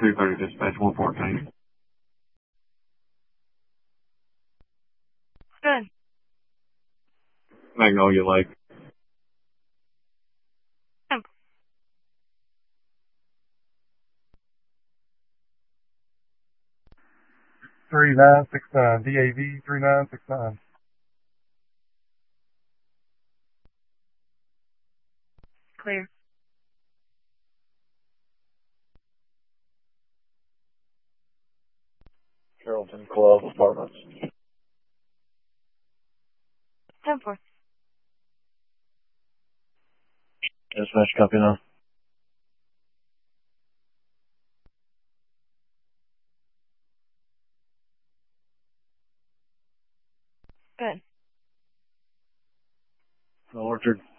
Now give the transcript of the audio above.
330 dispatch 114. Good. Magnolia Lake. Temple. 3969, DAV 3969. Clear. Carrollton Club Apartments. 10-4. Dispatch, copy now. Good. No Orchard.